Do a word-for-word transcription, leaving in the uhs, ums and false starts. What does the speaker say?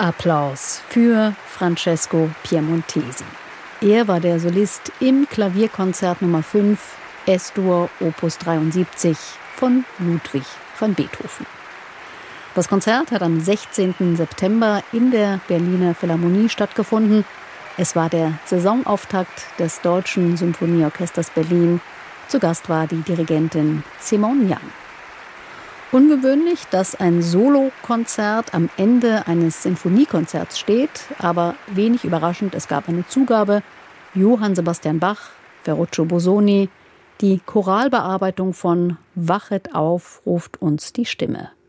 Applaus für Francesco Piemontesi. Er war der Solist im Klavierkonzert Nummer fünf, Es-Dur Opus dreiundsiebzig von Ludwig van Beethoven. Das Konzert hat am sechzehnten September in der Berliner Philharmonie stattgefunden. Es war der Saisonauftakt des Deutschen Symphonieorchesters Berlin. Zu Gast war die Dirigentin Simone Young. Ungewöhnlich, dass ein Solokonzert am Ende eines Sinfoniekonzerts steht, aber wenig überraschend, es gab eine Zugabe. Johann Sebastian Bach, Ferruccio Busoni, die Choralbearbeitung von Wachet auf, ruft uns die Stimme.